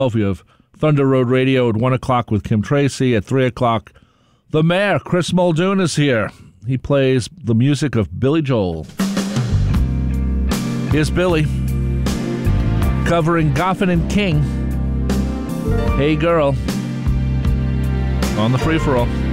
You have Thunder Road Radio at 1 o'clock with Kim Tracy. At 3 o'clock, the mayor, Chris Muldoon, is here. He plays the music of Billy Joel. Here's Billy, covering Goffin and King. Hey Girl, on the free-for-all.